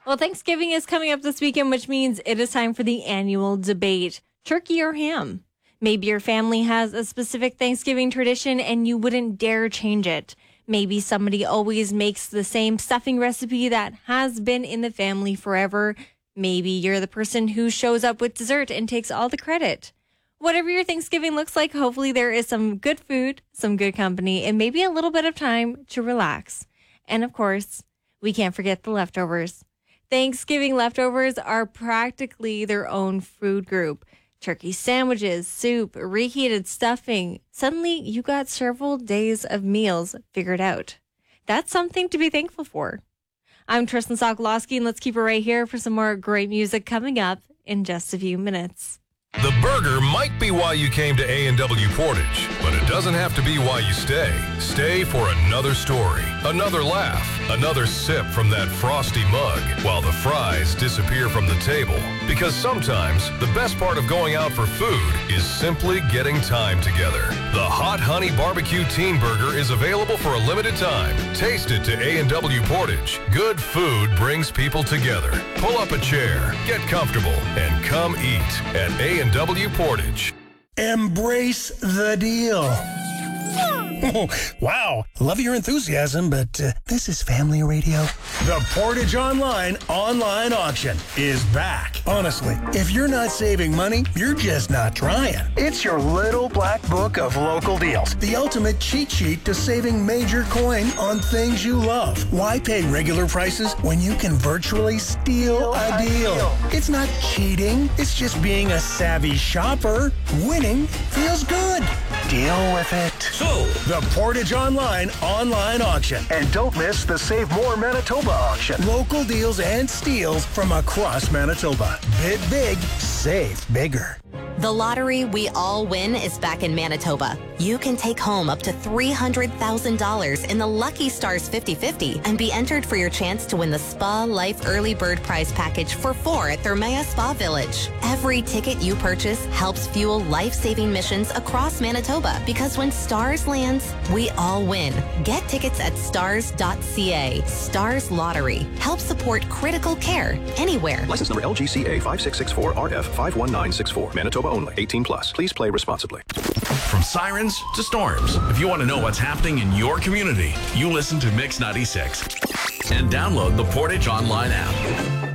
Well, Thanksgiving is coming up this weekend, which means it is time for the annual debate. Turkey or ham? Maybe your family has a specific Thanksgiving tradition and you wouldn't dare change it. Maybe somebody always makes the same stuffing recipe that has been in the family forever. Maybe you're the person who shows up with dessert and takes all the credit. Whatever your Thanksgiving looks like, hopefully there is some good food, some good company, and maybe a little bit of time to relax. And of course, we can't forget the leftovers. Thanksgiving leftovers are practically their own food group. Turkey sandwiches, soup, reheated stuffing. Suddenly, you got several days of meals figured out. That's something to be thankful for. I'm Tristan Sokolowski, and let's keep it right here for some more great music coming up in just a few minutes. The burger might be why you came to A&W Portage, but it doesn't have to be why you stay. Stay for another story, another laugh, another sip from that frosty mug, while the fries disappear from the table. Because sometimes, the best part of going out for food is simply getting time together. The Hot Honey Barbecue Teen Burger is available for a limited time. Taste it to A&W Portage. Good food brings people together. Pull up a chair, get comfortable, and come eat at A&W Portage. Embrace the deal. Wow, love your enthusiasm, but this is family radio. The Portage Online auction is back. Honestly, if you're not saving money, you're just not trying. It's your little black book of local deals. The ultimate cheat sheet to saving major coin on things you love. Why pay regular prices when you can virtually steal a deal? It's not cheating. It's just being a savvy shopper. Winning feels good. Deal with it. So, the Portage Online auction. And don't miss the Save More Manitoba auction. Local deals and steals from across Manitoba. Bid big, save bigger. The lottery we all win is back in Manitoba. You can take home up to $300,000 in the Lucky Stars 50-50 and be entered for your chance to win the Spa Life Early Bird Prize Package for 4 at Thermea Spa Village. Every ticket you purchase helps fuel life-saving missions across Manitoba, because when Stars lands, we all win. Get tickets at stars.ca. Stars Lottery. Help support critical care anywhere. License number LGCA 5664RF51964. Manitoba only. 18 plus. Please play responsibly. From sirens to storms, if you want to know what's happening in your community, you listen to Mix 96 and download the Portage Online app.